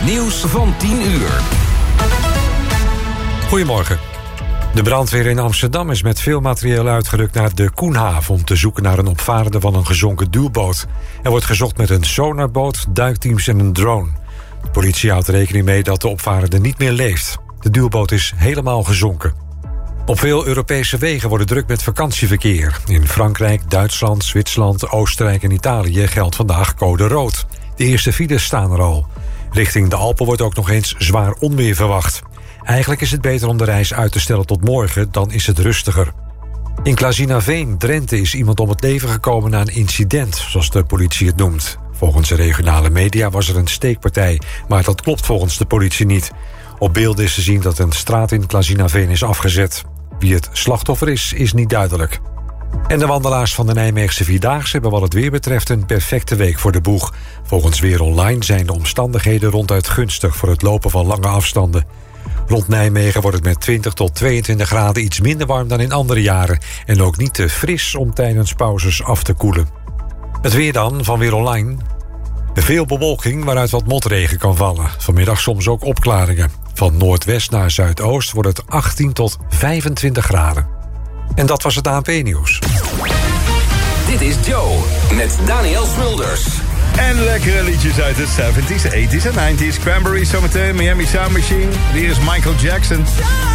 Het nieuws van 10 uur. Goedemorgen. De brandweer in Amsterdam is met veel materieel uitgerukt naar de Koenhaven om te zoeken naar een opvarende van een gezonken duwboot. Er wordt gezocht met een sonarboot, duikteams en een drone. De politie houdt rekening mee dat de opvarende niet meer leeft. De duwboot is helemaal gezonken. Op veel Europese wegen wordt druk met vakantieverkeer. In Frankrijk, Duitsland, Zwitserland, Oostenrijk en Italië geldt vandaag code rood. De eerste files staan er al. Richting de Alpen wordt ook nog eens zwaar onweer verwacht. Eigenlijk is het beter om de reis uit te stellen tot morgen, dan is het rustiger. In Klazinaveen, Drenthe, is iemand om het leven gekomen na een incident, zoals de politie het noemt. Volgens de regionale media was er een steekpartij, maar dat klopt volgens de politie niet. Op beelden is te zien dat een straat in Klazinaveen is afgezet. Wie het slachtoffer is niet duidelijk. En de wandelaars van de Nijmeegse Vierdaagse hebben wat het weer betreft een perfecte week voor de boeg. Volgens Weer Online zijn de omstandigheden ronduit gunstig voor het lopen van lange afstanden. Rond Nijmegen wordt het met 20 tot 22 graden iets minder warm dan in andere jaren. En ook niet te fris om tijdens pauzes af te koelen. Het weer dan van Weer Online. Veel bewolking waaruit wat motregen kan vallen. Vanmiddag soms ook opklaringen. Van noordwest naar zuidoost wordt het 18 tot 25 graden. En dat was het ANP-nieuws. Dit is Joe met Daniel Smulders. En lekkere liedjes uit de 70s, 80s en 90s. Cranberries zometeen, Miami Sound Machine. Hier is Michael Jackson.